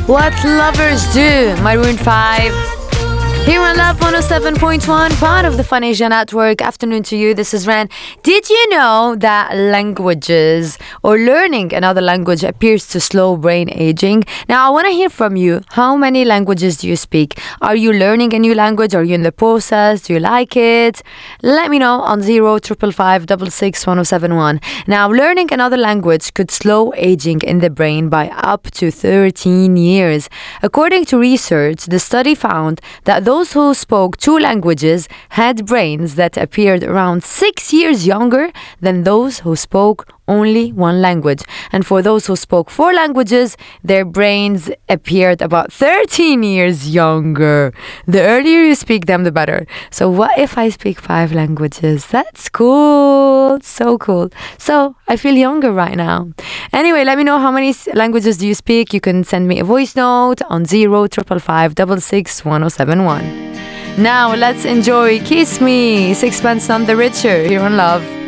What Lovers Do, Maroon 5. Here on Love 107.1, part of the Fun Asia Network. Afternoon to you, this is Ran. Did you know that languages or learning another language appears to slow brain aging? Now, I want to hear from you. How many languages do you speak? Are you learning a new language? Are you in the process? Do you like it? Let me know on 0555 Now, learning another language could slow aging in the brain by up to 13 years. According to research, the study found that those who spoke 2 languages had brains that appeared around 6 years younger than those who spoke only 1 language. And for those who spoke 4 languages, their brains appeared about 13 years younger. The earlier you speak them, the better. So what if I speak 5 languages? That's cool. So cool. So I feel younger right now. Anyway, let me know how many languages do you speak. You can send me a voice note on 0555 Now let's enjoy Kiss Me, Sixpence None the Richer here on Love.